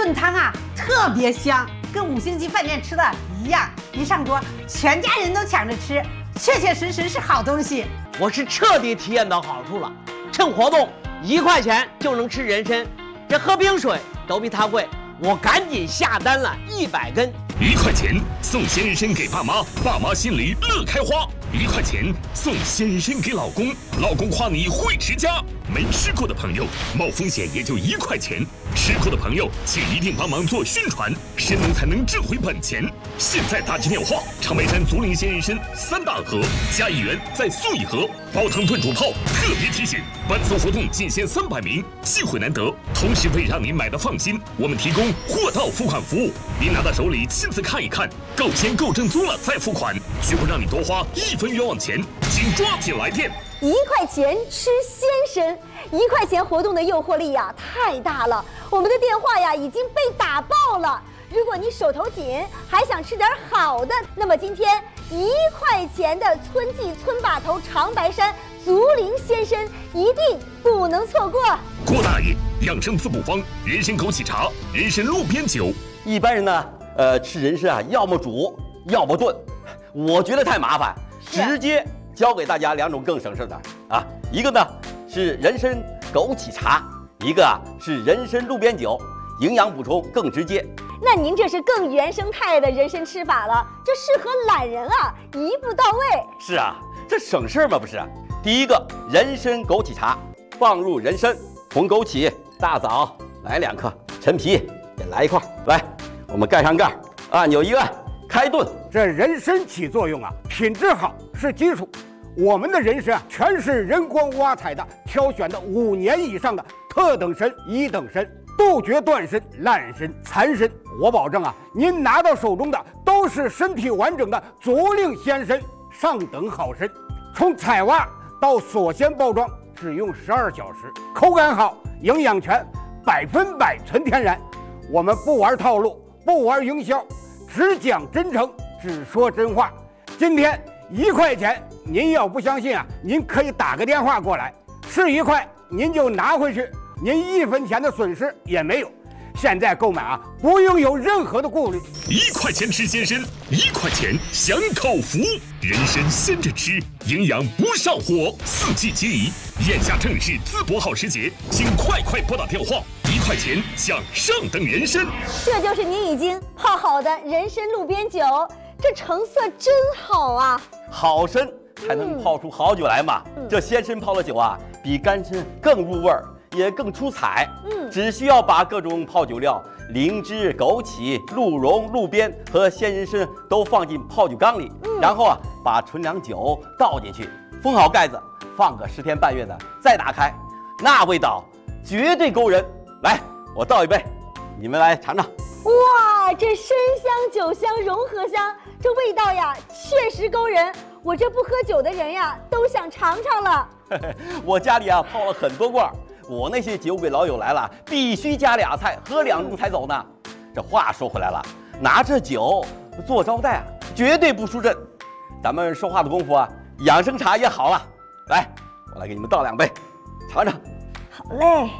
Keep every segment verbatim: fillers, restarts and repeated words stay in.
炖汤啊特别香，跟五星级饭店吃的一样，一上桌全家人都抢着吃，确确实实是好东西。 我是彻底体验到好处了，趁活动一块钱就能吃人参，这喝冰水都比它贵，我赶紧下单了一百根。 一块钱送鲜人参给爸妈，爸妈心里乐开花；一块钱送鲜人参给老公，老公夸你会持家。没吃过的朋友，冒风险也就一块钱；吃过的朋友，请一定帮忙做宣传，神农才能挣回本钱。现在打起电话，长白山竹林鲜人参三大盒加一元再送一盒，煲汤炖煮泡。特别提醒，本次活动仅限三百名，机会难得，同时为让您买的放心，我们提供货到付款服务，您拿到手里亲自看一看，够鲜够正宗了再付款，绝不让你多花一分冤枉钱，请抓紧来电。 一块钱吃鲜参，一块钱活动的诱惑力呀太大了，我们的电话呀已经被打爆了。如果你手头紧，还想吃点好的，那么今天一块钱的村记村把头长白山竹林鲜参一定不能错过。 郭大爷养生滋补方人参枸杞茶、人参路边酒。 一般人呢，呃，吃人参啊，要么煮，要么炖，我觉得太麻烦，直接教给大家两种更省事的啊，一个呢是人参枸杞茶，一个啊是人参路边酒，营养补充更直接。 那您这是更原生态的人参吃法了，这适合懒人啊，一步到位。 是啊，这省事吗？不是。第一个人参枸杞茶，放入人参、红枸杞、大枣来两克，陈皮也来一块，来，我们盖上盖，按钮一按，开炖。 这人参起作用啊，品质好是基础。我们的人参啊，全是人工挖采的，挑选的五年以上的特等参、一等参，杜绝断参、烂参、残参。我保证啊，您拿到手中的都是身体完整的竹林鲜参，上等好参。从采挖到锁鲜包装，只用十二小时，口感好，营养全，百分百纯天然。我们不玩套路，不玩营销，只讲真诚，只说真话。今天一块钱，您要不相信啊，您可以打个电话过来，是一块您就拿回去，您一分钱的损失也没有。现在购买啊，不用有任何的顾虑。 一块钱吃鲜参，一块钱享口福。人参鲜着吃，营养不上火。四季皆宜，眼下正是淄博好时节，请快快拨打电话，一块钱享上等人参。 这就是您已经泡好的人参路边酒，这成色真好啊！ 好参才能泡出好酒来嘛。嗯、这鲜参泡的酒啊，比干参更入味儿，也更出彩。嗯，只需要把各种泡酒料，灵芝、枸杞、鹿茸、鹿鞭和鲜人参都放进泡酒缸里，嗯、然后啊，把纯粮酒倒进去，封好盖子，放个十天半月的，再打开，那味道绝对勾人。来，我倒一杯，你们来尝尝。 哇，这参香、酒香、融合香，这味道呀，确实勾人。我这不喝酒的人呀，都想尝尝了。 我家里啊泡了很多罐，我那些酒鬼老友来了，必须加俩菜，喝两盅才走呢。这话说回来了，拿着酒做招待啊，绝对不输阵。咱们说话的功夫啊，养生茶也好了。来，我来给你们倒两杯，尝尝。 好嘞。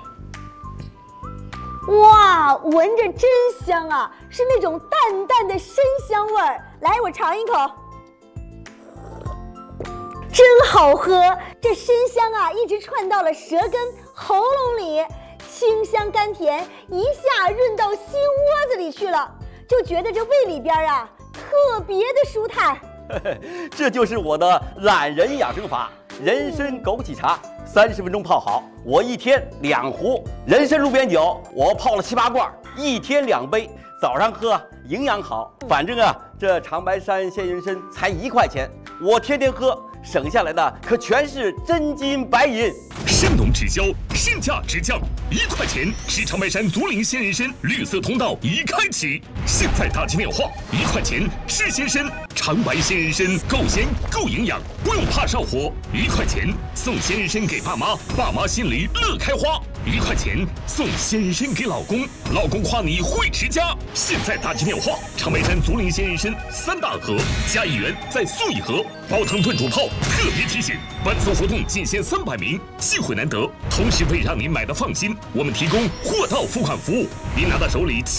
哇，闻着真香啊，是那种淡淡的参香味儿。来，我尝一口。真好喝，这参香啊，一直串到了舌根、喉咙里，清香甘甜，一下润到心窝子里去了，就觉得这胃里边啊，特别的舒坦。 这就是我的懒人养生法，人参枸杞茶，三十分钟泡好。我一天两壶人参路边酒，我泡了七八罐，一天两杯，早上喝，营养好。反正啊，这长白山鲜人参才一块钱，我天天喝。省下来的可全是真金白银。 神农直销，身价直降，一块钱是长白山竹林鲜人参绿色通道已开启。现在打起电话，一块钱吃鲜参，长白鲜人参够鲜够营养，不用怕上火。一块钱送鲜人参给爸妈，爸妈心里乐开花。一块钱送鲜人参给老公，老公夸你会持家。现在打起电话，长白山竹林鲜人参三大盒加一元再送一盒，煲汤炖煮泡。特别提醒，本次活动仅限三百名，机会难得，同时为让您买的放心，我们提供货到付款服务，您拿到手里。